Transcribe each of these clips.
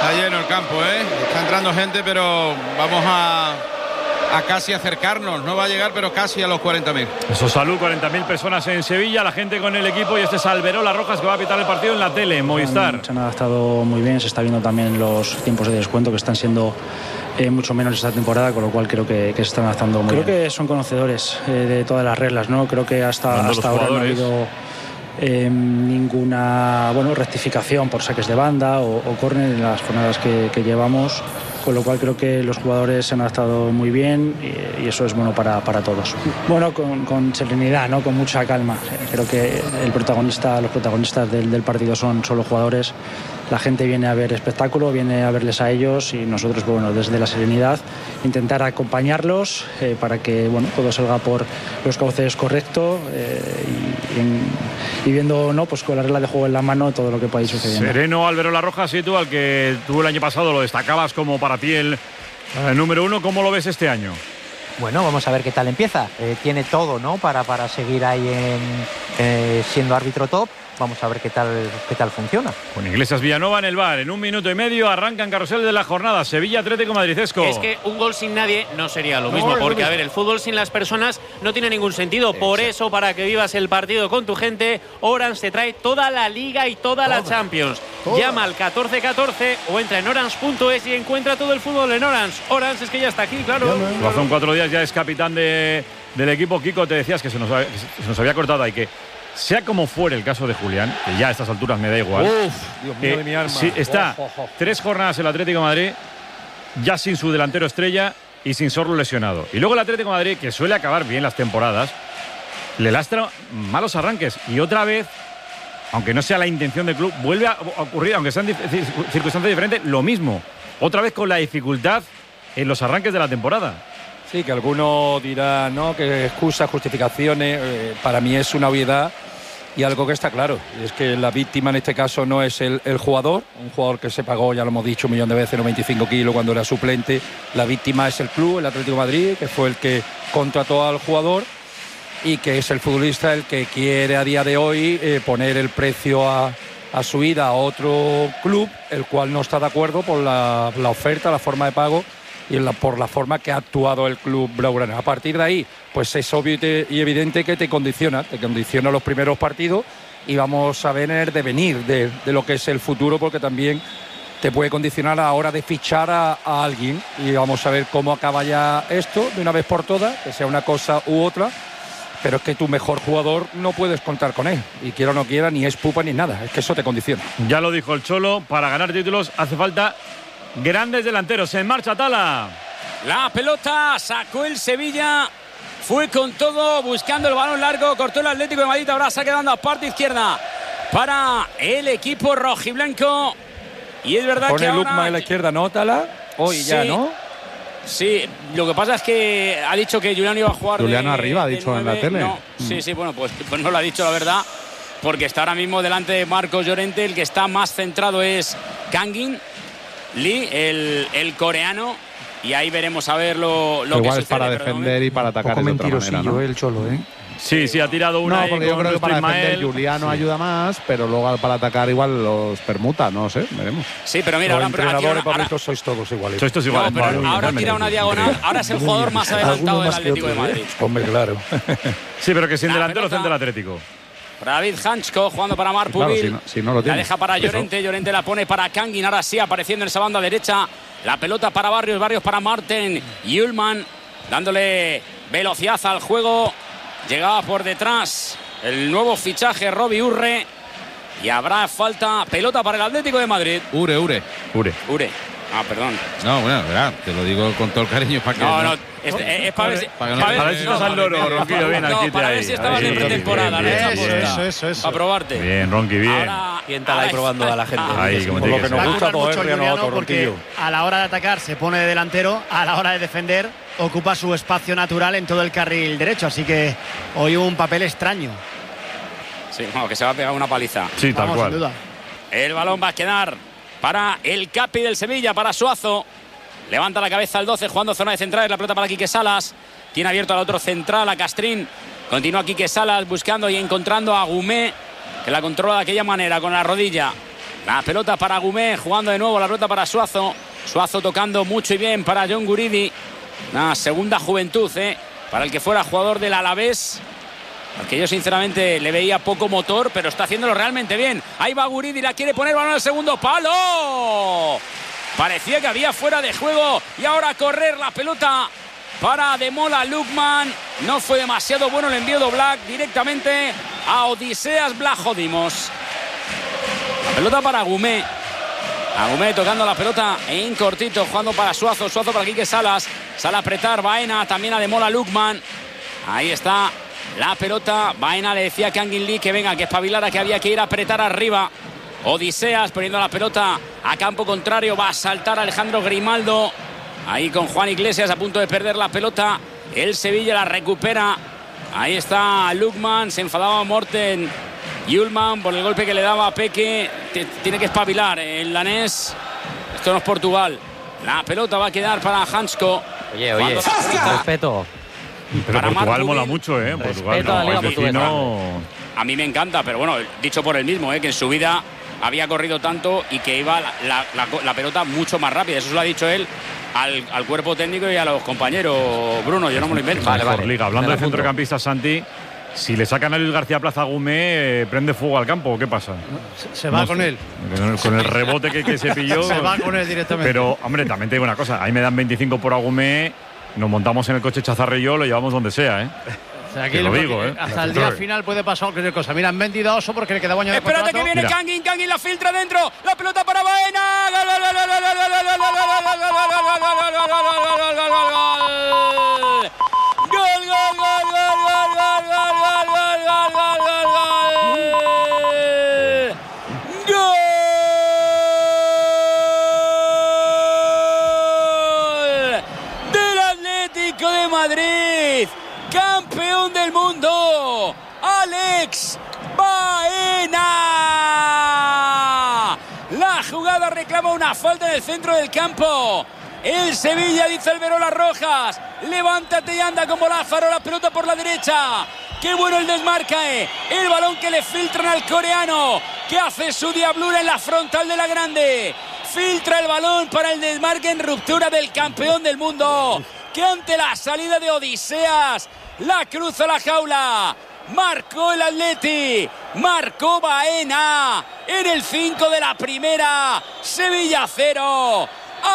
Está lleno el campo, está entrando gente, pero vamos a casi acercarnos, no va a llegar, pero casi a los 40.000. Eso, salud, 40.000 personas en Sevilla, la gente con el equipo, y este es Alberola Rojas, que va a pitar el partido en la tele, en Movistar. Se han adaptado muy bien, se está viendo también los tiempos de descuento que están siendo mucho menos esta temporada, con lo cual creo que se están adaptando muy bien. Creo que son conocedores de todas las reglas, ¿no? Creo que hasta ahora no ha habido ninguna rectificación por saques de banda o córner en las jornadas que llevamos, con lo cual creo que los jugadores se han adaptado muy bien y eso es bueno para todos. Bueno, con serenidad, ¿no? Con mucha calma. Creo que los protagonistas del partido son los jugadores. La gente viene a ver espectáculo, viene a verles a ellos, y nosotros, desde la serenidad, intentar acompañarlos para que todo salga por los cauces correctos y viendo, ¿no?, pues con la regla de juego en la mano, todo lo que pueda ir sucediendo. Sereno Alberola Rojas, y tú, al que tú el año pasado lo destacabas como para ti el número uno, ¿cómo lo ves este año? Bueno, vamos a ver qué tal empieza. Tiene todo, ¿no?, para seguir ahí siendo árbitro top. Vamos a ver qué tal funciona. Con Iglesias Villanova en el bar. En 1 minuto y medio arrancan carrusel de la jornada. Sevilla Atlético Madridesco. Es que un gol sin nadie no sería lo mismo, porque a ver, el fútbol sin las personas no tiene ningún sentido. Por eso, para que vivas el partido con tu gente, Orange te trae toda la Liga y toda la Champions. Llama al 1414 o entra en orange.es y encuentra todo el fútbol en Orange. Orange es que ya está aquí, claro. Hace 4 días ya es capitán del equipo. Kiko, te decías que se nos había cortado ahí, que sea como fuere el caso de Julián, que ya a estas alturas me da igual. Dios mío de mi alma. Sí, está 3 jornadas el Atlético de Madrid ya sin su delantero estrella y sin Sorlo lesionado. Y luego el Atlético de Madrid, que suele acabar bien las temporadas, le lastra malos arranques. Y otra vez, aunque no sea la intención del club, vuelve a ocurrir, aunque sean circunstancias diferentes, lo mismo. Otra vez con la dificultad en los arranques de la temporada. Sí, que alguno dirá, no, que excusas, justificaciones. Para mí es una obviedad y algo que está claro. Y es que la víctima en este caso no es el jugador, un jugador que se pagó, ya lo hemos dicho un millón de veces, 95 kilos cuando era suplente. La víctima es el club, el Atlético de Madrid, que fue el que contrató al jugador y que es el futbolista el que quiere a día de hoy poner el precio a su ida a otro club, el cual no está de acuerdo por la oferta, la forma de pago y por la forma que ha actuado el club blaugrana. A partir de ahí, pues es obvio y evidente que te condiciona los primeros partidos, y vamos a ver el devenir de lo que es el futuro, porque también te puede condicionar a la hora de fichar a alguien, y vamos a ver cómo acaba ya esto de una vez por todas, que sea una cosa u otra. Pero es que tu mejor jugador no puedes contar con él, y quiera o no quiera, ni es pupa ni nada, es que eso te condiciona. Ya lo dijo el Cholo, para ganar títulos hace falta grandes delanteros. En marcha Tala. La pelota sacó el Sevilla, fue con todo, buscando el balón largo, cortó el Atlético de Madrid, ahora se quedando a parte izquierda para el equipo rojiblanco. Y es verdad que ahora... Pone Lukman en la izquierda, ¿no, Tala? Hoy sí, ya, ¿no? Sí, lo que pasa es que ha dicho que Julián iba a jugar. Julián arriba, ha dicho 9, en la tele. No, sí, bueno, pues no lo ha dicho, la verdad, porque está ahora mismo delante de Marcos Llorente. El que está más centrado es Kangin Lee, el coreano, y ahí veremos a ver lo que sucede. Igual es para defender y para atacar de otra manera, ¿no? El Cholo, Sí, ha tirado una. No, porque yo creo que para defender Juliano ayuda más, pero luego para atacar igual los permuta, no sé, veremos. Sí, pero mira, los entrenadores, Pablito, sois todos iguales. Sois todos iguales. No, pero ahora tira una diagonal, ahora es el jugador más adelantado del Atlético de Madrid. Hombre, claro. Sí, pero que sin delantero centro del Atlético. David Hanchko jugando para Marc Pubil. Claro, si no lo tiene. La deja para Llorente, Llorente la pone para Kangin, ahora sí apareciendo en esa banda derecha. La pelota para Barrios para Marten Ullman, dándole velocidad al juego. Llegaba por detrás el nuevo fichaje Robbie Urre, y habrá falta, pelota para el Atlético de Madrid. Ure. Ah, perdón. No, bueno, verá, te lo digo con todo el cariño para que... No, es para ver si... Para ver si estás al loro, Ronquillo, bien aquí. Para ver si estabas en pretemporada. Eso. Para probarte. Bien, Ronqui, bien. ¿Quién está ahí probando a la gente? Ahí, como Por lo que nos gusta mucho poder reanudar, porque Ronquillo. a la hora de atacar se pone de delantero, a la hora de defender ocupa su espacio natural en todo el carril derecho, así que hoy un papel extraño. Sí, no, que se va a pegar una paliza. Sí, tal cual. Sin duda. El balón va a quedar para el capi del Sevilla, para Suazo. Levanta la cabeza el 12, jugando zona de centrales, la pelota para Quique Salas. Tiene abierto al otro central, a Castrín. Continúa Quique Salas buscando y encontrando a Gumé, que la controla de aquella manera, con la rodilla. La pelota para Gumé, jugando de nuevo la pelota para Suazo. Suazo tocando mucho y bien para John Guridi. Una segunda juventud, para el que fuera jugador del Alavés. Porque yo sinceramente le veía poco motor, pero está haciéndolo realmente bien. Ahí va Guridi, la quiere poner, balón al segundo palo. Parecía que había fuera de juego. Y ahora a correr la pelota para Ademola Lookman. No fue demasiado bueno el envío de Oblak directamente a Odiseas Vlachodimos. La pelota para Gumé. Agumé tocando la pelota en cortito, jugando para Suazo. Suazo para Quique Salas. Sale a apretar Baena, también Ademola Lookman. Ahí está la pelota. Baena le decía a Kangin Lee que venga, que espabilara, que había que ir a apretar arriba. Odiseas poniendo la pelota a campo contrario. Va a saltar Alejandro Grimaldo. Ahí con Juan Iglesias a punto de perder la pelota. El Sevilla la recupera. Ahí está Lookman. Se enfadaba Morten Ullman por el golpe que le daba a Peque. Tiene que espabilar el danés. Esto no es Portugal. La pelota va a quedar para Hansko. Oye, respeto. Pero para Portugal mola mucho, Portugal a la Liga Portuguesa. A mí me encanta, pero bueno, dicho por él mismo, que en su vida había corrido tanto y que iba la pelota mucho más rápida. Eso se lo ha dicho él al cuerpo técnico y a los compañeros. Bruno, yo no me lo invento. Vale. Liga. Hablando de centrocampistas, Santi, si le sacan a Luis García Plaza a Gumé, ¿prende fuego al campo o qué pasa? Se va con él. Con el rebote que se pilló. Se va con él directamente. Pero, hombre, también te digo una cosa. Ahí me dan 25 por Agumé. Nos montamos en el coche Chazarre y yo, lo llevamos donde sea, O sea, aquí te lo digo, hasta el día final puede pasar cualquier cosa. Mira, han vendido a Oso porque le queda año de Espérate contrato. que viene Kangin. Kangin la filtra dentro. La pelota para Baena. Madrid, campeón del mundo, Alex Baena. La jugada reclama una falta en el centro del campo. El Sevilla, dice Alberola Rojas, levántate y anda como Lázaro, la pelota por la derecha. Qué bueno el desmarque, el balón que le filtran al coreano, que hace su diablura en la frontal de la grande. Filtra el balón para el desmarque en ruptura del campeón del mundo, que ante la salida de Odiseas la cruza la jaula. Marcó el Atleti, marcó Baena en el 5 de la primera. Sevilla 0,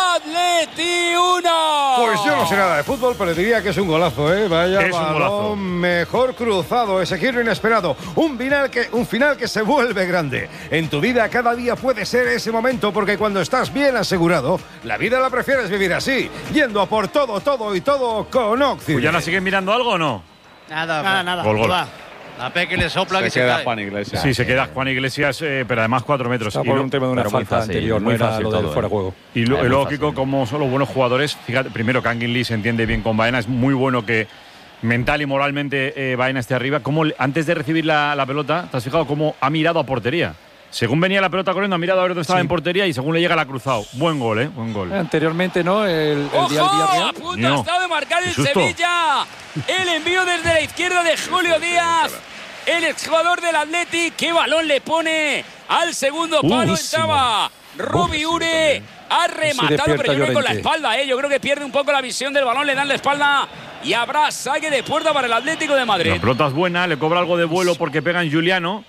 Atleti 1. Pues yo no sé nada de fútbol, pero diría que es un golazo, Vaya es balón, un golazo. Mejor cruzado, ese giro inesperado. Un final que se vuelve grande. En tu vida cada día puede ser ese momento, porque cuando estás bien asegurado, la vida la prefieres vivir así, yendo a por todo y todo con Occident. ¿Ya la siguen mirando algo o no? Nada. Gol. La Peque le sopla que se queda cae. Juan Iglesias. Sí, se queda Juan Iglesias, pero además 4 metros. Está por un tema de una falta anterior, no era lo del fuera de juego. Y luego, Kiko, como son los buenos jugadores, fíjate, primero Kangin Lee se entiende bien con Baena, es muy bueno que mental y moralmente Baena esté arriba. Como antes de recibir la pelota, ¿te has fijado cómo ha mirado a portería? Según venía la pelota corriendo, ha mirado a ver dónde estaba en portería y según le llega la ha cruzado. Buen gol, Buen gol. Anteriormente, ¿no? El día del Villarreal. A punto ha estado de marcar el Sevilla. El envío desde la izquierda de Julio Díaz, el exjugador del Atleti. ¿Qué balón le pone al segundo palo? Entraba Robbie Ure. Ha rematado, pero yo creo que con la espalda, Yo creo que pierde un poco la visión del balón, le dan la espalda y habrá saque de puerta para el Atlético de Madrid. La pelota es buena, le cobra algo de vuelo porque pega en Juliano.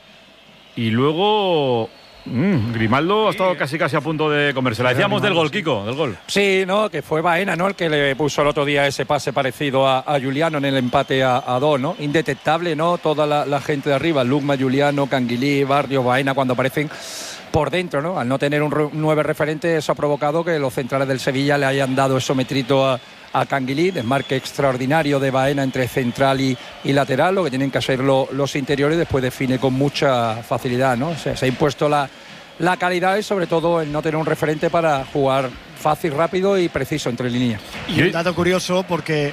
Y luego Grimaldo ha estado casi a punto de comérsela. Decíamos del gol, Kiko, del gol. Sí, ¿no? Que fue Baena, ¿no? El que le puso el otro día ese pase parecido a Juliano en el empate a 2, ¿no? Indetectable, ¿no? Toda la gente de arriba, Lugma, Juliano, Canguilí, Barrio, Baena, cuando aparecen por dentro, ¿no? Al no tener un 9 referente, eso ha provocado que los centrales del Sevilla le hayan dado ese metrito a Canguilí, desmarque extraordinario de Baena entre central y lateral, lo que tienen que hacer los interiores, después define con mucha facilidad, ¿no? Se ha impuesto la calidad y sobre todo el no tener un referente para jugar fácil, rápido y preciso entre líneas. Y un dato curioso, porque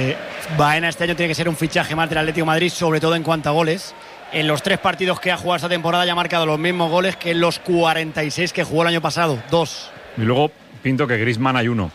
Baena este año tiene que ser un fichaje más del Atlético de Madrid, sobre todo en cuanto a goles. En los 3 partidos que ha jugado esta temporada ya ha marcado los mismos goles que en los 46 que jugó el año pasado, 2. Y luego pinto que Griezmann hay 1.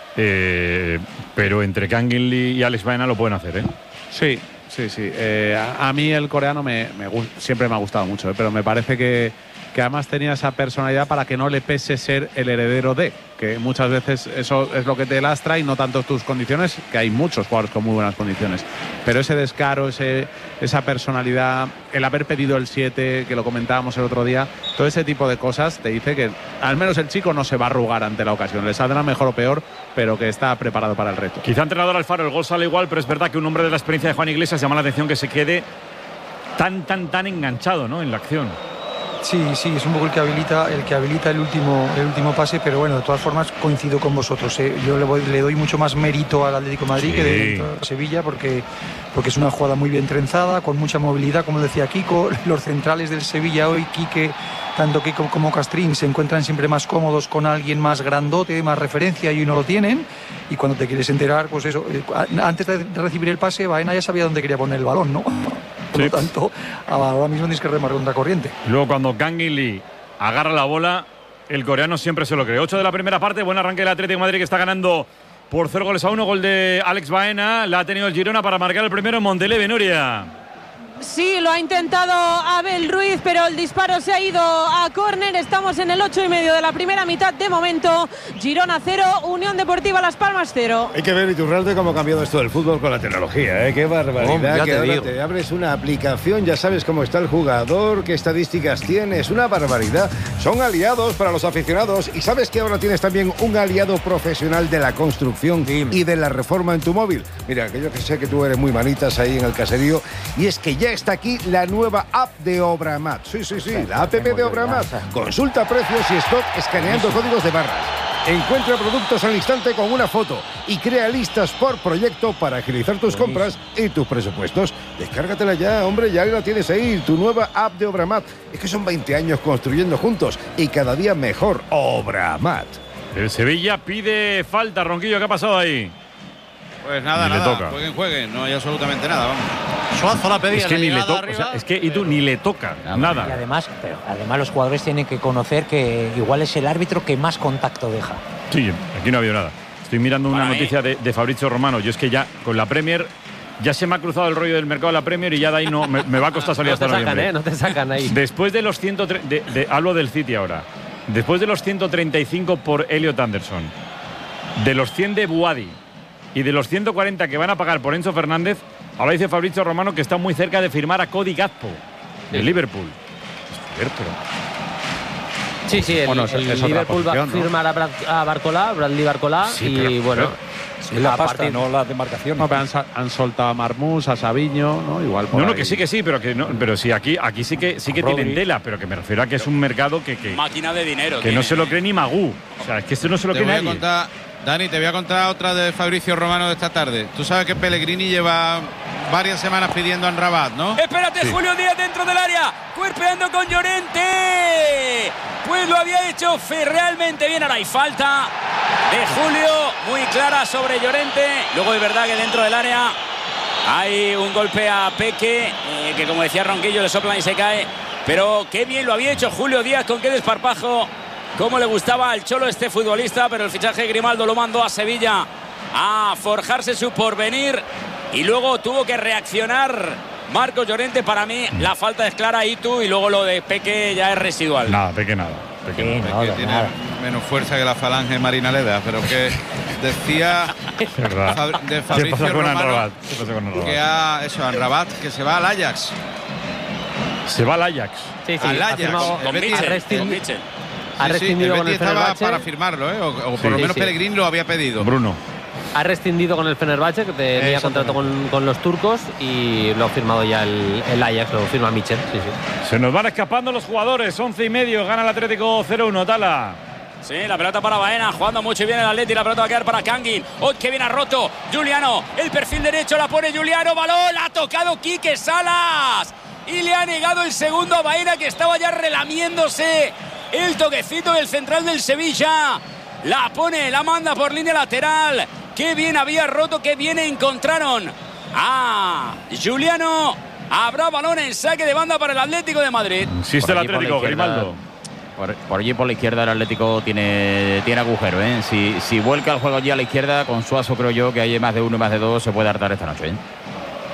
Pero entre Kangin Lee y Alex Baena lo pueden hacer, Sí. A mí el coreano siempre me ha gustado mucho, pero me parece que que además tenía esa personalidad para que no le pese ser el heredero de, que muchas veces eso es lo que te lastra y no tanto tus condiciones, que hay muchos jugadores con muy buenas condiciones, pero ese descaro, esa personalidad, el haber pedido el 7, que lo comentábamos el otro día, todo ese tipo de cosas te dice que al menos el chico no se va a arrugar ante la ocasión, le saldrá mejor o peor, pero que está preparado para el reto. Quizá entrenador Alfaro, el gol sale igual, pero es verdad que un hombre de la experiencia de Juan Iglesias llama la atención que se quede tan enganchado, ¿no?, en la acción. Sí, es un poco el que habilita el último pase, pero bueno, de todas formas coincido con vosotros. Yo le doy mucho más mérito al Atlético de Madrid que de Sevilla, porque es una jugada muy bien trenzada, con mucha movilidad, como decía Kiko. Los centrales del Sevilla hoy, Quique, tanto Kiko como Castrín, se encuentran siempre más cómodos con alguien más grandote, más referencia, y hoy no lo tienen. Y cuando te quieres enterar, pues eso, antes de recibir el pase, Baena ya sabía dónde quería poner el balón, ¿no? Por lo tanto, ahora mismo tienes que remar contra corriente. Luego cuando Kangin Lee agarra la bola, el coreano siempre se lo cree. 8 de la primera parte, buen arranque del Atlético de Madrid, que está ganando por 0-1, gol de Alex Baena. La ha tenido el Girona para marcar el primero en Montelevi, Nuria. Sí, lo ha intentado Abel Ruiz, pero el disparo se ha ido a córner. Estamos en el 8,5 de la primera mitad de momento. Girona 0, Unión Deportiva Las Palmas 0. Hay que ver, Iturralde, cómo ha cambiado esto del fútbol con la tecnología, ¿eh? Qué barbaridad, que ahora te abres una aplicación, ya sabes cómo está el jugador, qué estadísticas tiene, es una barbaridad. Son aliados para los aficionados, y sabes que ahora tienes también un aliado profesional de la construcción y de la reforma en tu móvil. Mira, que yo que sé que tú eres muy manitas ahí en el caserío, y es que ya está aquí la nueva app de Obramat. Sí, la app de Obramat. Consulta precios y stock escaneando códigos de barras. Encuentra productos al instante con una foto y crea listas por proyecto para agilizar tus compras y tus presupuestos. Descárgatela ya, hombre, ya la tienes ahí, tu nueva app de Obramat. Es que son 20 años construyendo juntos y cada día mejor. Obramat. El Sevilla pide falta, Ronquillo, ¿qué ha pasado ahí? Pues nada, jueguen, no hay absolutamente nada, vamos. Suazo la pedía. Es que ni le toca, o sea, es que Itu ni le toca nada. Y además los jugadores tienen que conocer que igual es el árbitro que más contacto deja. Sí, aquí no ha habido nada. Estoy mirando una noticia de Fabrizio Romano. Yo es que ya con la Premier ya se me ha cruzado el rollo del mercado de la Premier y ya de ahí no me va a costar salir hasta noviembre. No te sacan ahí. Después de los 130, hablo del City ahora. Después de los 135 por Elliot Anderson, de los 100 de Buadi y de los 140 que van a pagar por Enzo Fernández, ahora dice Fabrizio Romano que está muy cerca de firmar a Cody Gakpo de Liverpool. Sí, el Liverpool va a firmar a Bradley Barcolá, y bueno, es la pasta, no la demarcación. No, pero han soltado a Marmús, a Sabiño, ¿no? Igual por que sí, pero sí, aquí sí que tienen tela, pero que me refiero a que es un mercado que máquina de dinero. Que no se lo cree ni Magú. O sea, es que esto no se lo cree nadie. Dani, te voy a contar otra de Fabrizio Romano de esta tarde. Tú sabes que Pellegrini lleva varias semanas pidiendo a Amrabat, ¿no? Espérate, sí. Julio Díaz dentro del área, cuerpeando con Llorente. Pues lo había hecho realmente bien. Ahora hay falta de Julio, muy clara sobre Llorente. Luego es verdad que dentro del área hay un golpe a Peque, que como decía Ronquillo, le soplan y se cae. Pero qué bien lo había hecho Julio Díaz, con qué desparpajo. Cómo le gustaba al Cholo este futbolista, pero el fichaje de Grimaldo lo mandó a Sevilla a forjarse su porvenir y luego tuvo que reaccionar Marcos Llorente. Para mí la falta es clara, y luego lo de Peque ya es residual. Nada, Peque nada. Peque tiene menos fuerza que la falange Marinaleda, pero que decía de Fabrizio Romano que Amrabat que se va al Ajax. Se va al Ajax. Sí, al Ajax. Con Mitchell. Ha rescindido con el Fenerbahce para firmarlo, o por lo menos Pellegrini lo había pedido. Bruno ha rescindido con el Fenerbahce, que tenía contrato con los turcos, y lo ha firmado ya el Ajax, lo firma Mitchell. Se nos van escapando los jugadores. 11:30, gana el Atlético 0-1. Tala. Sí, la pelota para Baena, jugando mucho bien el Atleti, la pelota va a quedar para Kangin. Que bien ha roto Giuliano, el perfil derecho, la pone Giuliano, balón, ha tocado Quique Salas y le ha negado el segundo a Baena, que estaba ya relamiéndose. El toquecito del central del Sevilla. La pone, la manda por línea lateral. Qué bien había roto, qué bien encontraron a Giuliano. Habrá balón en saque de banda para el Atlético de Madrid. Insiste el Atlético, Grimaldo. Por allí, por la izquierda, el Atlético tiene agujero, ¿eh? Si vuelca el juego allí a la izquierda, con Suazo creo yo que hay más de uno y más de dos, se puede hartar esta noche, ¿eh?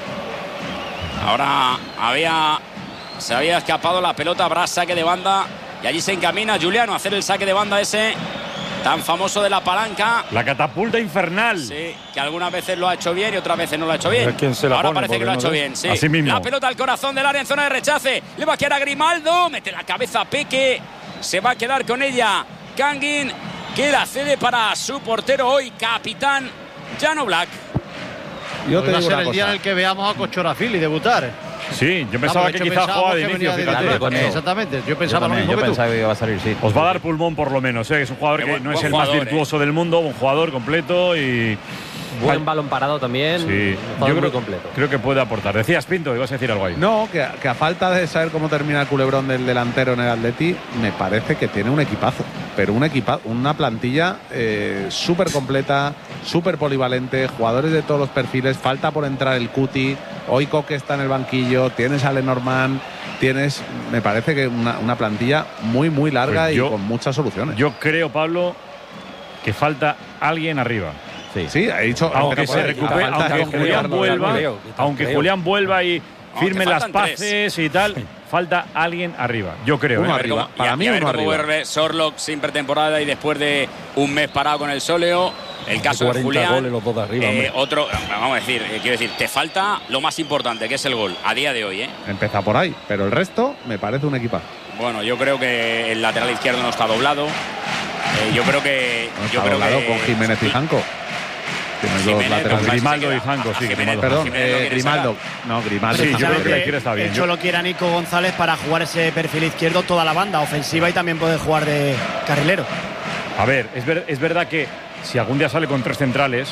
Ahora se había escapado la pelota, habrá saque de banda Y allí se encamina Juliano a hacer el saque de banda ese tan famoso de la palanca. La catapulta infernal. Sí, que algunas veces lo ha hecho bien y otras veces no lo ha hecho bien. Ahora parece que lo ha hecho bien, sí. Así mismo. La pelota al corazón del área en zona de rechace. Le va a quedar a Grimaldo. Mete la cabeza a Peque. Se va a quedar con ella Kangin, que la cede para su portero hoy, capitán Jan Oblak. Yo te digo va a ser el día en el que veamos a Kochorafili debutar. Sí, yo pensaba que quizás jugaba de inicio. Exactamente, yo pensaba lo mismo yo que pensaba tú. que iba a salir, sí. Os va a dar pulmón por lo menos, que es un jugador que no es el más virtuoso del mundo, un jugador completo y... Buen balón parado también. Sí, yo creo que puede aportar. Decías, Pinto, ibas a decir algo ahí. No, que a falta de saber cómo termina el culebrón del delantero en el Atleti, me parece que tiene un equipazo. Pero una plantilla súper completa, súper polivalente, jugadores de todos los perfiles. Falta por entrar el Cuti. Hoy Coque está en el banquillo. Tienes a Lenormand. Tienes, me parece que una plantilla muy, muy larga y con muchas soluciones. Yo creo, Pablo, que falta alguien arriba. Sí, ha dicho. Aunque se recupere, aunque Julián vuelva y firme las paces y tal, falta alguien arriba. Yo creo. Uno arriba. Para mí, uno arriba. Vuelve Sorlock sin pretemporada y después de un mes parado con el sóleo. El caso de Julián. Goles los dos de arriba, otro, vamos a decir, quiero decir, te falta lo más importante, que es el gol, a día de hoy. Empieza por ahí, pero el resto me parece un equipazo. Bueno, yo creo que el lateral izquierdo no está doblado. Yo creo que. Con Jiménez y Janco. Grimaldo y Janco, sí. Perdón, Grimaldo. No, Grimaldo. Sí, yo creo que la izquierda está bien. De hecho, lo quiere Nico González para jugar ese perfil izquierdo toda la banda ofensiva y también puede jugar de carrilero. A ver, es verdad que si algún día sale con tres centrales,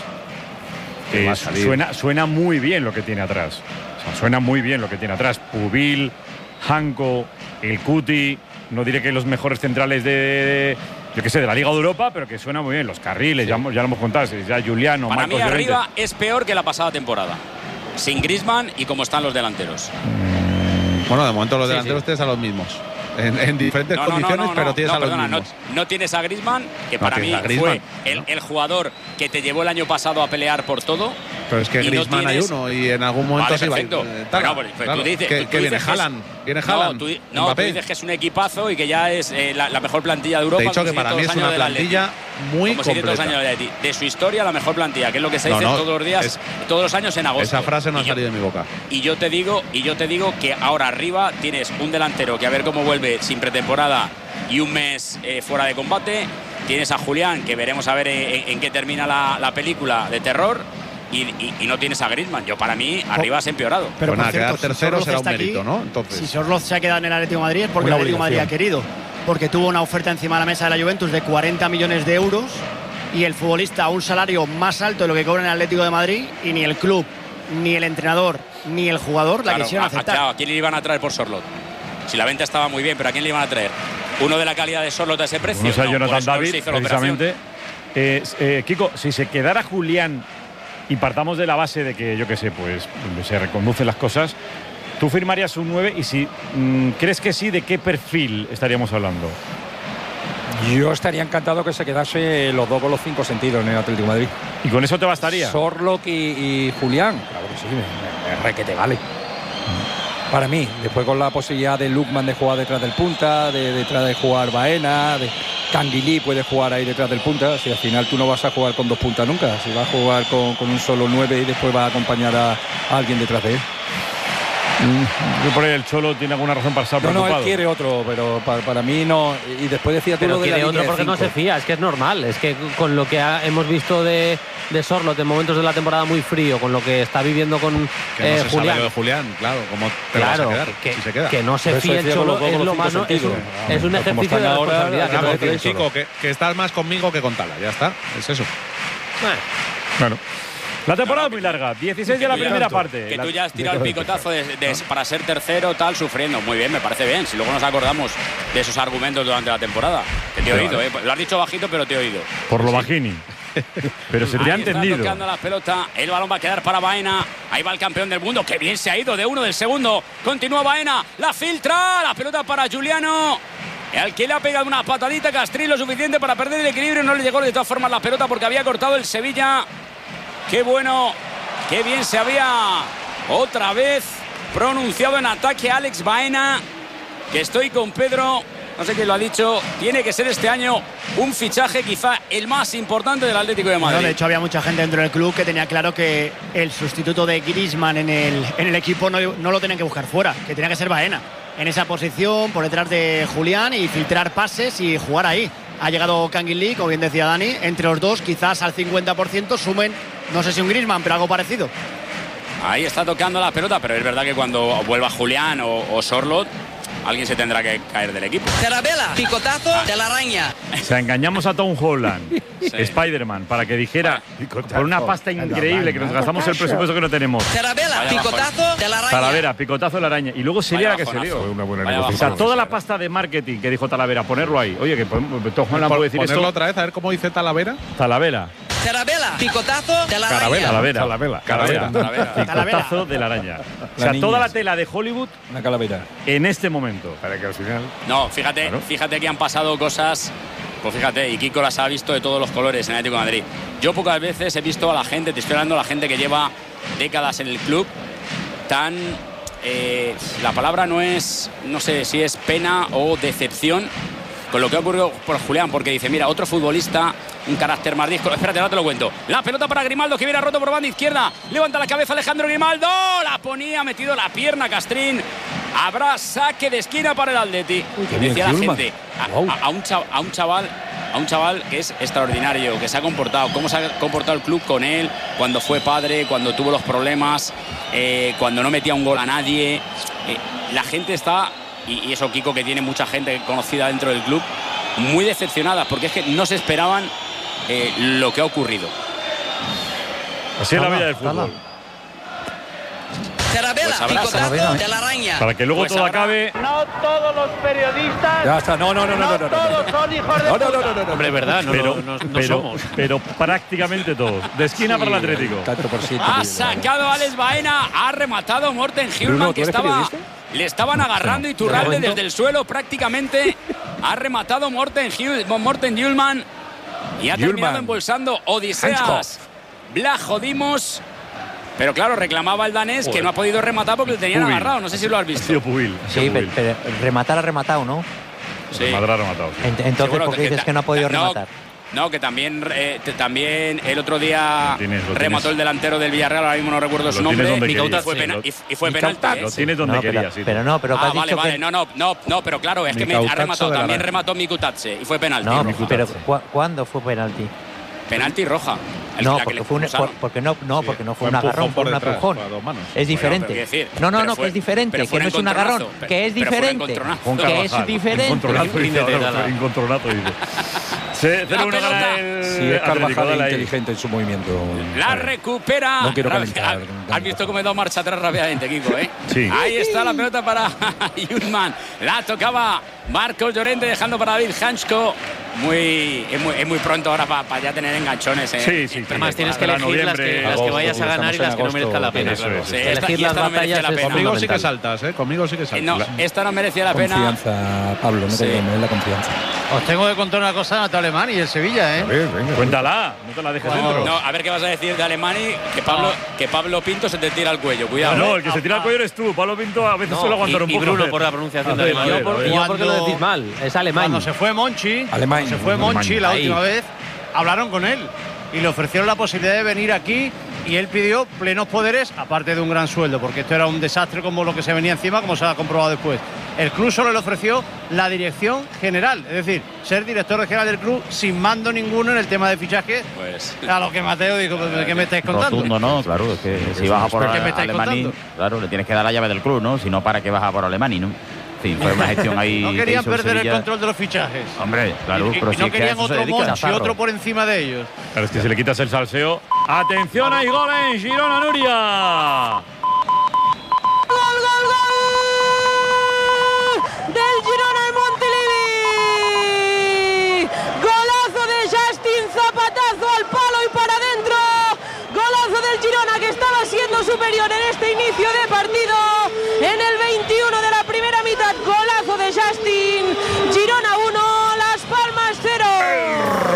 suena muy bien lo que tiene atrás. O sea, suena muy bien lo que tiene atrás. Pubil, Janco, el Cuti. No diré que los mejores centrales de la Liga de Europa, pero que suena muy bien. Los carriles, ya lo hemos contado. Ya Juliano, para Marcos mí arriba es peor que la pasada temporada. Sin Griezmann y como están los delanteros. Bueno, de momento los delanteros tienes a los mismos. En diferentes condiciones, pero tienes a los mismos. No tienes a Griezmann, que para mí fue el jugador que te llevó el año pasado a pelear por todo. Pero es que Griezmann hay uno y en algún momento se va. Tú dices que viene Haaland. Tú dices que es un equipazo y que ya es la mejor plantilla de Europa. Te he dicho que para mí es una plantilla muy completa. De su historia, la mejor plantilla, que es lo que se dice todos los días, todos los años en agosto. Esa frase no ha salido de mi boca. Y yo te digo que ahora arriba tienes un delantero que a ver cómo vuelve sin pretemporada y un mes fuera de combate. Tienes a Julián, que veremos a ver en qué termina la película de terror. Y no tienes a Griezmann. Yo, para mí, arriba has empeorado. Pero por cierto, tercero será un mérito, aquí, ¿no? Entonces, si Sorloth se ha quedado en el Atlético de Madrid es porque el Atlético de Madrid ha querido. Porque tuvo una oferta encima de la mesa de la Juventus de 40 millones de euros y el futbolista a un salario más alto de lo que cobra en el Atlético de Madrid, y ni el club, ni el entrenador, ni el jugador la quisieron aceptar. ¿A quién le iban a traer por Sorloth? Si la venta estaba muy bien, pero ¿a quién le iban a traer? ¿Uno de la calidad de Sorloth a ese precio? No sé, Jonathan David, precisamente. Kiko, si se quedara Julián y partamos de la base de que, yo qué sé, pues se reconducen las cosas, ¿tú firmarías un 9? Y si crees que sí, ¿de qué perfil estaríamos hablando? Yo estaría encantado que se quedase los dos con los 5 sentidos en el Atlético de Madrid. ¿Y con eso te bastaría? Sorloth y Julián, claro que sí, me re que te vale. Para mí, después con la posibilidad de Lookman de jugar detrás del punta, detrás de jugar Baena, de Canguilí puede jugar ahí detrás del punta. Si al final tú no vas a jugar con 2 puntas nunca, si vas a jugar con un solo 9 y después vas a acompañar a alguien detrás de él. Por ahí el Cholo tiene alguna razón para estar preocupado. No, él quiere otro, pero para mí no. Y después decía tú lo de la línea otro porque no se fía, es que es normal. Es que con lo que hemos visto de Sorloth en momentos de la temporada muy frío, con lo que está viviendo con que no se Julián. Sabe de Julián, claro, como te vas a quedar, si se queda. Que no se fíe el Cholo es lo más, es un ejercicio de responsabilidad. Chico, que estás más conmigo que con Tala, ya está, es eso. Bueno. La temporada es muy larga, 16 de la primera parte. Que tú ya has tirado el picotazo para ser tercero, tal, sufriendo. Muy bien, me parece bien. Si luego nos acordamos de esos argumentos durante la temporada. Que te he oído, Lo has dicho bajito, pero te he oído. Por lo bajini. Pero se te ha entendido. Está tocando la pelota, el balón va a quedar para Baena. Ahí va el campeón del mundo, que bien se ha ido de uno del segundo. Continúa Baena, la filtra, la pelota para Juliano. Al que le ha pegado una patadita Castrillo lo suficiente para perder el equilibrio. No le llegó de todas formas la pelota porque había cortado el Sevilla. Qué bueno, qué bien se había otra vez pronunciado en ataque Alex Baena. Que estoy con Pedro. no sé quién lo ha dicho, tiene que ser este año un fichaje quizá el más importante del Atlético de Madrid. No, de hecho, había mucha gente dentro del club que tenía claro que el sustituto de Griezmann en el equipo no lo tenían que buscar fuera, que tenía que ser Baena en esa posición, por detrás de Julián, y filtrar pases y jugar ahí. Ha llegado Kangin Lee, como bien decía Dani, entre los dos quizás al 50% sumen, no sé si un Griezmann, pero algo parecido. Ahí está tocando la pelota, pero es verdad que cuando vuelva Julián o Sorloth, alguien se tendrá que caer del equipo. Carabela, picotazo de la araña. O sea, engañamos a Tom Holland, Spider-Man, para que dijera, por una pasta increíble, que nos gastamos el presupuesto que no tenemos. Carabela, picotazo de la araña. Talavera, picotazo de la araña. Y luego sería la que se lió. O sea, toda la pasta de marketing que dijo Talavera, ponerlo ahí. Oye, que Tom Holland puede decir esto. Ponerlo otra vez, a ver cómo dice Talavera. Talavera. Carabela, picotazo de la araña. Picotazo de la araña. O sea, toda la tela de Hollywood, una calavera. En este momento. Para que al final. No, fíjate que han pasado cosas. Pues fíjate, y Kiko las ha visto de todos los colores en el Atlético de Madrid. Yo pocas veces he visto a la gente, te estoy hablando de la gente que lleva décadas en el club, tan. La palabra no sé si es pena o decepción con lo que ha ocurrido por Julián, porque dice, mira, otro futbolista, un carácter más disco. Espérate, ahora te lo cuento. La pelota para Grimaldo, que viene roto por banda izquierda. Levanta la cabeza Alejandro Grimaldo. La ponía, metido la pierna Castrín. Habrá saque de esquina para el Atleti. Decía la gente, a un chaval que es extraordinario, que se ha comportado, cómo se ha comportado el club con él, cuando fue padre, cuando tuvo los problemas, cuando no metía un gol a nadie. La gente está... Y eso, Kiko, que tiene mucha gente conocida dentro del club, muy decepcionada, porque es que no se esperaban lo que ha ocurrido. Así es la vida del fútbol. Carabela, pues picotazo de la araña. Para que luego pues todo acabe. No todos los periodistas. Ya está, no. Todos son hijos de puta. Hombre, es verdad, no somos. Pero prácticamente todos. De esquina para el Atlético. Ha sacado a Alex Baena, ha rematado Morten Hjulmand, que le estaban agarrando y Iturralde desde el suelo prácticamente. Ha rematado Morten Hjulmand y ha terminado embolsando Odiseas Vlachodimos. Pero claro, reclamaba el danés que no ha podido rematar porque le tenían agarrado. No sé si lo has visto. Sí, pero rematar ha rematado, ¿no? Sí. Rematar ha rematado. Sí. Entonces, ¿por qué dices que no ha podido rematar? No, que también el otro día remató el delantero del Villarreal, ahora mismo no recuerdo su nombre, y fue penalti. Lo tienes donde querías. Pero vale, no, pero claro, es que ha rematado, también remató Mikutatse y fue penalti. No, pero ¿cuándo fue penalti? Penalti roja. No, porque no fue un agarrón, fue un empujón. Es diferente. Que es diferente, que no es un agarrón, que es diferente. Que es diferente. Incontrolato, dice. Sí, es Carvajal inteligente en su movimiento. La recupera. No quiero calentar. Has visto cómo he dado marcha atrás rápidamente, Kiko, ¿eh? Sí. Ahí está la pelota para Hjulmand. La tocaba Marcos Llorente, dejando para David Hansko. Es muy pronto ahora para ya tener enganchones. Sí. Además tienes que elegir las que vayas a ganar y las que no merezcan la pena. Claro. Sí, elegir las batallas. Conmigo sí que saltas, ¿eh? Conmigo sí que saltas. No, esta no merecía la pena. Confianza, Pablo, no te es la confianza. Os tengo que contar una cosa de Alemania y el Sevilla, ¿eh? A ver, venga. Cuéntala, no te la dejes dentro. No, a ver qué vas a decir de Alemania, que Pablo Pinto se te tira al cuello. Cuidado. No, el que se tira al cuello eres tú. Pablo Pinto a veces suele aguantar un poco. Y Bruno por la pronunciación de alemán. Yo porque lo decís mal, es alemán. Cuando se fue Monchi, la última vez, hablaron con él y le ofrecieron la posibilidad de venir aquí y él pidió plenos poderes, aparte de un gran sueldo, porque esto era un desastre como lo que se venía encima, como se ha comprobado después. El club solo le ofreció la dirección general, es decir, ser director general del club sin mando ninguno en el tema de fichaje. Pues a lo que Mateo dijo, ¿qué me estáis contando? Rotundo, no, claro, es que si vas a por Alemania, claro, le tienes que dar la llave del club, ¿no? Si no, ¿para qué vas a por Alemania, no? Sí, fue una gestión ahí. No querían perder el control de los fichajes. Hombre, claro, pero no querían otro Monchi, otro por encima de ellos. Claro, es que si le quitas el salseo. ¡Atención! ¡Hay gol en Girona, Nuria! ¡Gol, gol, gol! Del Girona en Montilivi. Golazo de Justin, zapatazo al palo y para adentro. Golazo del Girona, que estaba siendo superior en este inicio de partido. En el 21 de la primera mitad, golazo de Justin. Girona 1, Las Palmas 0. El rugido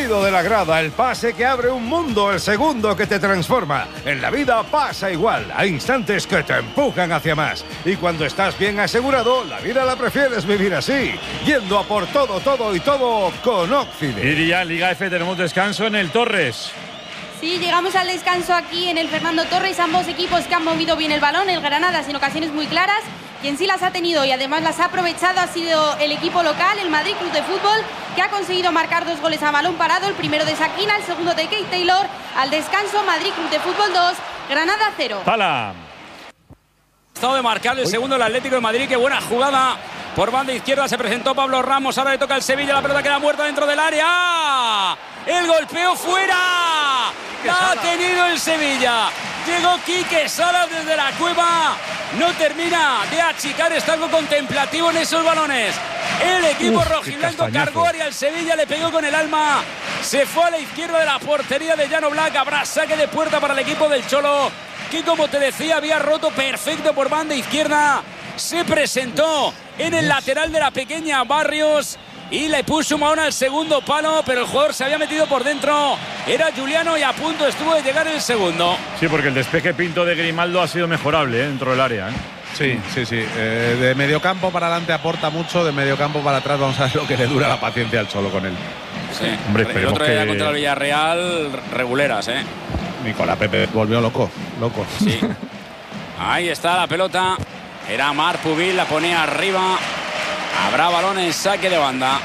ruido de la grada, el pase que abre un mundo, el segundo que te transforma. En la vida pasa igual, hay instantes que te empujan hacia más. Y cuando estás bien asegurado, la vida la prefieres vivir así, yendo a por todo, todo y todo con Óccide. Y ya en Liga F tenemos descanso en el Torres. Sí, llegamos al descanso aquí en el Fernando Torres. Ambos equipos que han movido bien el balón, el Granada sin ocasiones muy claras. Quien sí las ha tenido y además las ha aprovechado ha sido el equipo local, el Madrid Club de Fútbol, que ha conseguido marcar 2 goles a balón parado. El primero de Sakina, el segundo de Keith Taylor. Al descanso, Madrid Club de Fútbol 2, Granada 0. ¡Hala! Estado de marcar el segundo el Atlético de Madrid. Qué buena jugada por banda izquierda. Se presentó Pablo Ramos. Ahora le toca al Sevilla. La pelota queda muerta dentro del área. El golpeo fuera. La ha tenido el Sevilla. Llegó Quique Salas desde la cueva. No termina de achicar. Está algo contemplativo en esos balones. El equipo rojiblanco cargó y al Sevilla le pegó con el alma. Se fue a la izquierda de la portería de Llano Black. Habrá saque de puerta para el equipo del Cholo, que como te decía había roto perfecto por banda izquierda. Se presentó en el lateral de la pequeña Barrios y le puso un balón al segundo palo, pero el jugador se había metido por dentro. Era Juliano y a punto estuvo de llegar el segundo. Sí, porque el despeje Pinto de Grimaldo ha sido mejorable dentro del área. Sí. De mediocampo para adelante aporta mucho, de mediocampo para atrás vamos a ver lo que le dura la paciencia al Cholo con él. Sí, hombre, el otro día contra el Villarreal, reguleras, Nicolás Pepe volvió loco. Sí. Ahí está la pelota. Era Marc Pubil, la ponía arriba. Habrá balón en saque de banda.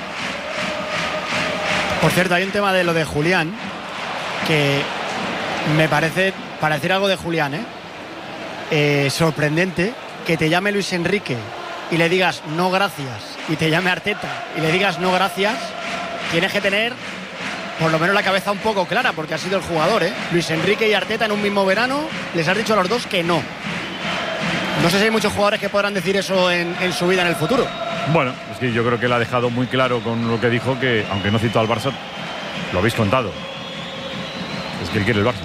Por cierto, hay un tema de lo de Julián que me parece parecer algo de Julián, sorprendente que te llame Luis Enrique y le digas no gracias, y te llame Arteta y le digas no gracias. Tienes que tener por lo menos la cabeza un poco clara, porque ha sido el jugador, Luis Enrique y Arteta en un mismo verano les has dicho a los dos que no. No sé si hay muchos jugadores que podrán decir eso en su vida en el futuro. Bueno, es que yo creo que él ha dejado muy claro con lo que dijo, que aunque no citó al Barça, lo habéis contado. Es que él quiere el Barça.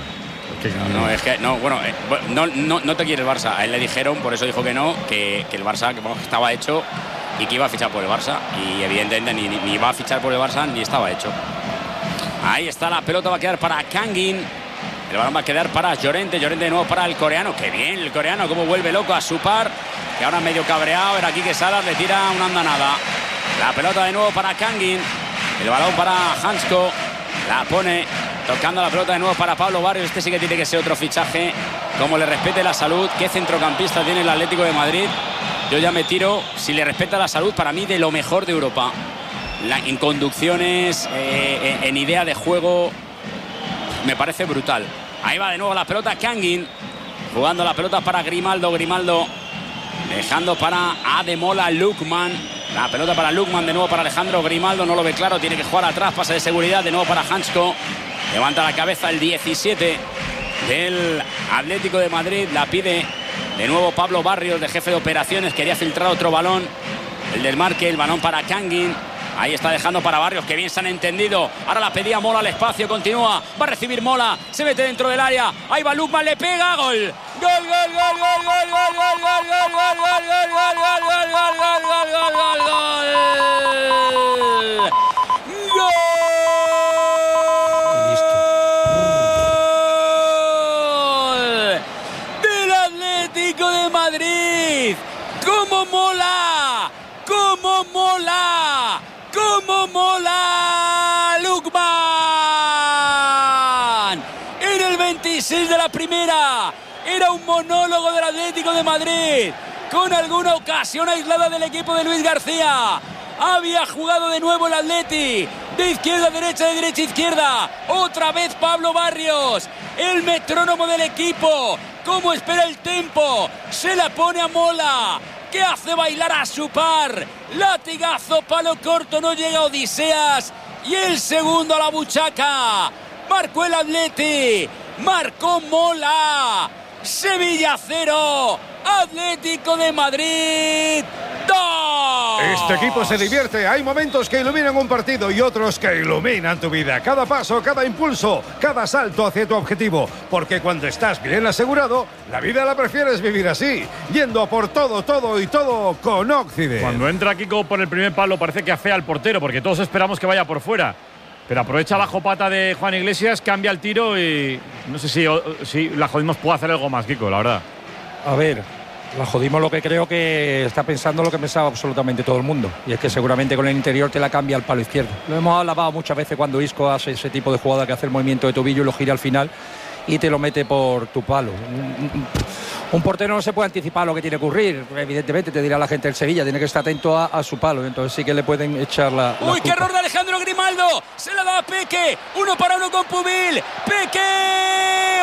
No te quiere el Barça. A él le dijeron, por eso dijo que no, que el Barça que estaba hecho y que iba a fichar por el Barça. Y evidentemente ni iba a fichar por el Barça ni estaba hecho. Ahí está la pelota, va a quedar para Kangin. El balón va a quedar para Llorente. Llorente de nuevo para el coreano. Qué bien el coreano, cómo vuelve loco a su par. Que ahora medio cabreado. Era Quique Salas, le tira una andanada. La pelota de nuevo para Kangin. El balón para Hansko. La pone tocando la pelota de nuevo para Pablo Barrios. Este sí que tiene que ser otro fichaje. Como le respete la salud. ¿Qué centrocampista tiene el Atlético de Madrid? Yo ya me tiro, si le respeta la salud, para mí de lo mejor de Europa. En conducciones, en idea de juego, me parece brutal. Ahí va de nuevo la pelota Kangin, jugando la pelota para Grimaldo. Grimaldo dejando para Ademola Lookman. La pelota para Lookman, de nuevo para Alejandro Grimaldo. No lo ve claro, tiene que jugar atrás, pase de seguridad, de nuevo para Hansko. Levanta la cabeza el 17 del Atlético de Madrid. La pide de nuevo Pablo Barrios, de jefe de operaciones. Quería filtrar otro balón, el del marque, el balón para Kangin. Ahí está dejando para Barrios, que bien se han entendido. Ahora la pedía Mola al espacio, continúa. Va a recibir Mola, se mete dentro del área. Ahí va Lookman, le pega, gol. Gol, gol, gol, gol, gol, gol, gol, gol, gol, gol, gol, gol, del Atlético de Madrid. ¡Cómo mola! ¡Cómo mola! ¡Cómo mola! Lookman en el 26 de la primera. Era un monólogo del Atlético de Madrid, con alguna ocasión aislada del equipo de Luis García. Había jugado de nuevo el Atleti, de izquierda a derecha, de derecha a izquierda. Otra vez Pablo Barrios, el metrónomo del equipo. Cómo espera el tempo, se la pone a Mola, que hace bailar a su par. Latigazo, palo corto, no llega Odiseas. Y el segundo a la buchaca. Marcó el Atleti, marcó Mola. Sevilla 0, Atlético de Madrid 2. Este equipo se divierte. Hay momentos que iluminan un partido y otros que iluminan tu vida. Cada paso, cada impulso, cada salto hacia tu objetivo. Porque cuando estás bien asegurado, la vida la prefieres vivir así, yendo a por todo, todo y todo con Óccide. Cuando entra Kiko por el primer palo parece que afea al portero, porque todos esperamos que vaya por fuera. Pero aprovecha bajo pata de Juan Iglesias, cambia el tiro y no sé si la Jodimos puede hacer algo más, Kiko, la verdad. A ver, la Jodimos lo que creo que está pensando lo que pensaba absolutamente todo el mundo. Y es que seguramente con el interior te la cambia al palo izquierdo. Lo hemos alabado muchas veces cuando Isco hace ese tipo de jugada que hace el movimiento de tobillo y lo gira al final y te lo mete por tu palo. Un portero no se puede anticipar lo que tiene que ocurrir. Evidentemente, te dirá la gente del Sevilla, tiene que estar atento a su palo. Entonces sí que le pueden echar la ¡Uy, qué error de Alejandro Grimaldo! Se la da a Peque. 1 para 1 con Pubil. ¡Peque!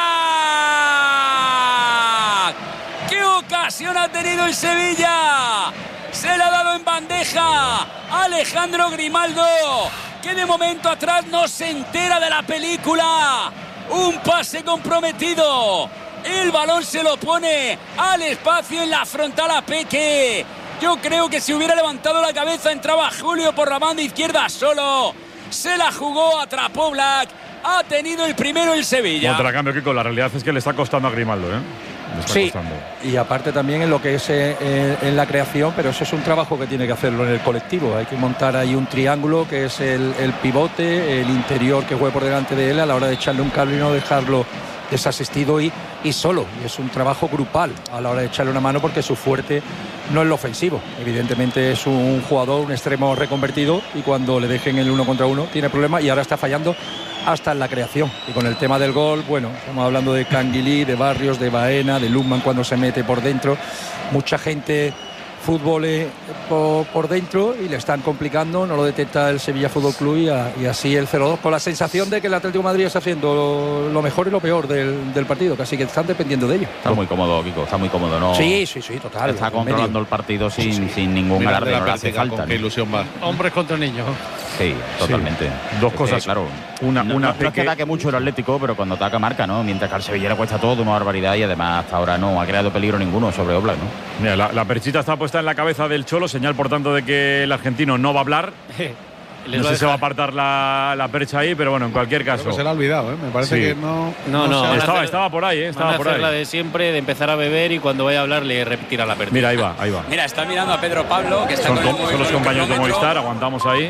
¡Oblak! ¡Qué ocasión ha tenido el Sevilla! Se la ha dado en bandeja a Alejandro Grimaldo, que de momento atrás no se entera de la película. Un pase comprometido. El balón se lo pone al espacio en la frontal a Peque. Yo creo que si hubiera levantado la cabeza entraba Julio por la banda izquierda solo. Se la jugó, atrapó Black. Ha tenido el primero el Sevilla. Contracambio, Kiko, la realidad es que le está costando a Grimaldo, ¿eh? Sí, y aparte también en lo que es en la creación, pero eso es un trabajo que tiene que hacerlo en el colectivo. Hay que montar ahí un triángulo que es el pivote, el interior que juegue por delante de él a la hora de echarle un cable y no dejarlo desasistido y solo. Y es un trabajo grupal a la hora de echarle una mano, porque su fuerte no es lo ofensivo. Evidentemente es un jugador, un extremo reconvertido, y cuando le dejen el 1 contra 1 tiene problemas, y ahora está fallando hasta en la creación. Y con el tema del gol, bueno, estamos hablando de Canguilí, de Barrios, de Baena, de Lukman cuando se mete por dentro. Mucha gente fútbol por dentro y le están complicando, no lo detecta el Sevilla Fútbol Club y así el 0-2, con la sensación de que el Atlético de Madrid está haciendo lo mejor y lo peor del partido, casi que están dependiendo de ello. Está muy cómodo, Kiko, está muy cómodo, ¿no? Sí, total. Está controlando el partido sin ningún alarde, no le hace falta. Con qué ilusión va. Hombres contra niños. Sí, totalmente. Sí. Dos cosas. Claro. No es que ataque mucho el Atlético, pero cuando ataca marca, ¿no? Mientras que al Sevilla le cuesta todo, una barbaridad, y además hasta ahora no ha creado peligro ninguno sobre Oblak, ¿no? Mira, la perchita está puesta en la cabeza del Cholo, señal por tanto de que el argentino no va a hablar. No sé si se va a apartar la percha ahí, pero bueno, en cualquier caso. Creo que se le ha olvidado, ¿eh? Me parece que no. Estaba por ahí, Estaba por ahí. La de siempre, de empezar a beber y cuando vaya a hablar le repetirá la percha. Mira, ahí va. Mira, está mirando a Pedro Pablo, que está son los compañeros de Movistar, aguantamos ahí.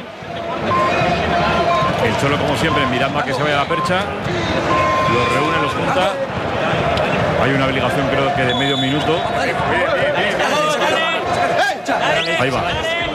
El Cholo, como siempre, mirando a que se vaya la percha. Los reúne, los junta. Hay una obligación, creo que de medio minuto. Ahí va.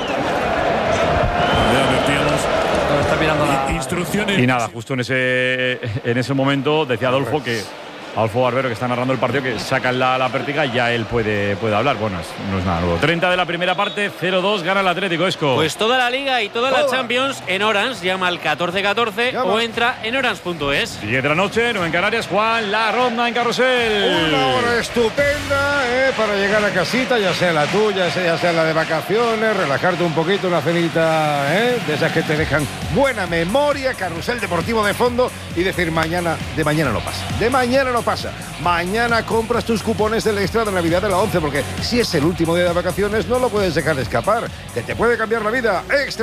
Está mirando la instrucciones. Y nada, justo en ese momento decía Adolfo Barbero, que está narrando el partido, que sacan la pértiga y ya él puede hablar. Bueno, no es nada nuevo. 30 de la primera parte, 0-2, gana el Atlético, Esco. Pues toda la Liga y toda la Champions en Orange. Llama al 1414 o entra en orange.es. 10 de la noche, 9 en Canarias. Juan, la ronda en Carrusel. Una hora estupenda para llegar a casita, ya sea la tuya, ya sea la de vacaciones, relajarte un poquito, una cenita de esas que te dejan buena memoria, carrusel deportivo de fondo, y decir de mañana no pasa. De mañana no pasa. Mañana compras tus cupones del extra de Navidad de la 11, porque si es el último día de vacaciones no lo puedes dejar escapar, que te puede cambiar la vida. Extra